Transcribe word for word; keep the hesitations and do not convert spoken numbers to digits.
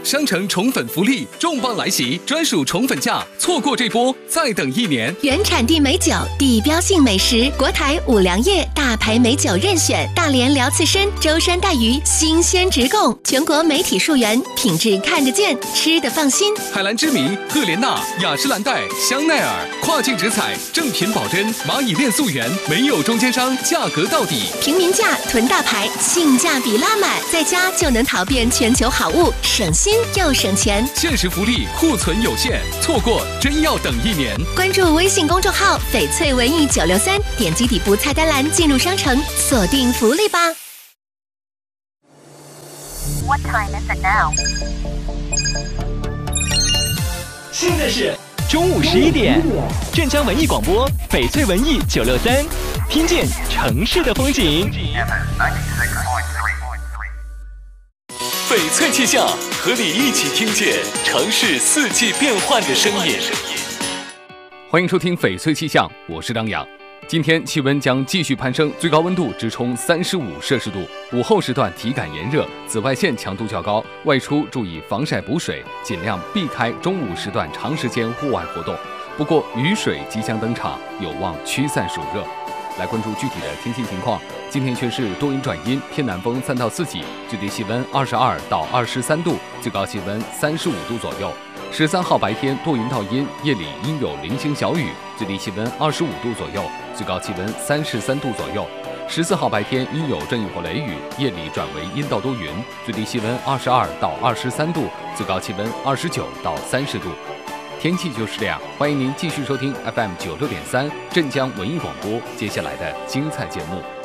商城宠粉福利重磅来袭，专属宠粉价，错过这波再等一年。 原产地美酒，地标性美食，国台五粮液大牌美酒任选，大连辽刺参、舟山带鱼新鲜直供，全国媒体溯源，品质看得见，吃得放心。 海蓝之谜、赫莲娜、雅诗兰黛、香奈儿，跨境直采，正品保真，蚂蚁链溯源，没有中间商，价格到底。 平民价囤大牌，性价比拉满，在家就能淘遍全球好物，省心又省钱。 限时福利，库存有限，错过真要等一年。 关注微信公众号翡翠文艺九六三，点击底部菜单栏进入商城，锁定福利吧。 What time is it now? 现在是中午十一点，镇江文艺广播翡翠文艺九六三，听见城市的风景。 翡翠气象，和你一起听见城市四季变换的声音。欢迎收听翡翠气象，我是张扬。今天气温将继续攀升，最高温度直冲三十五摄氏度。午后时段体感炎热，紫外线强度较高，外出注意防晒补水，尽量避开中午时段长时间户外活动。不过雨水即将登场，有望驱散暑热。来关注具体的天气情况。今天全市多云转阴，偏南风三到四级，最低气温二十二到二十三度，最高气温三十五度左右。十三号白天多云到阴，夜里阴有零星小雨，最低气温二十五度左右，最高气温三十三度左右。十四号白天阴有阵雨或雷雨，夜里转为阴到多云，最低气温二十二到二十三度，最高气温二十九到三十度。天气就是这样，欢迎您继续收听 F M 九六点三镇江文艺广播接下来的精彩节目。